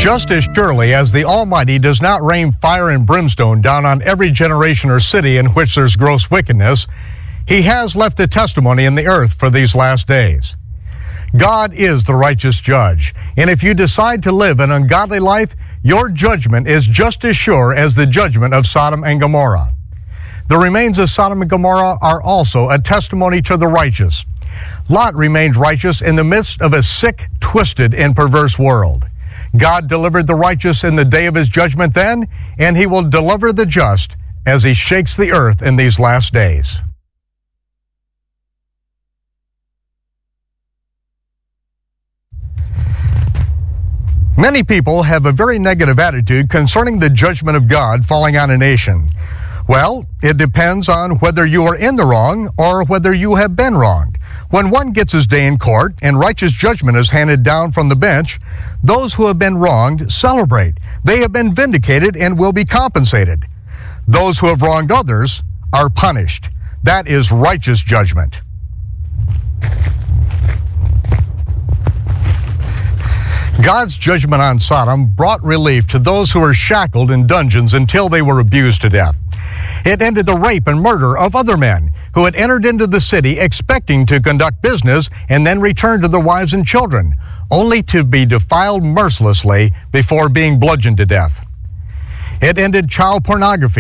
Just as surely as the Almighty does not rain fire and brimstone down on every generation or city in which there's gross wickedness, He has left a testimony in the earth for these last days. God is the righteous judge, and if you decide to live an ungodly life, your judgment is just as sure as the judgment of Sodom and Gomorrah. The remains of Sodom and Gomorrah are also a testimony to the righteous. Lot remained righteous in the midst of a sick, twisted, and perverse world. God delivered the righteous in the day of His judgment then, and He will deliver the just as He shakes the earth in these last days. Many people have a very negative attitude concerning the judgment of God falling on a nation. Well, it depends on whether you are in the wrong or whether you have been wronged. When one gets his day in court and righteous judgment is handed down from the bench, those who have been wronged celebrate. They have been vindicated and will be compensated. Those who have wronged others are punished. That is righteous judgment. God's judgment on Sodom brought relief to those who were shackled in dungeons until they were abused to death. It ended the rape and murder of other men who had entered into the city expecting to conduct business and then return to their wives and children, only to be defiled mercilessly before being bludgeoned to death. It ended child pornography.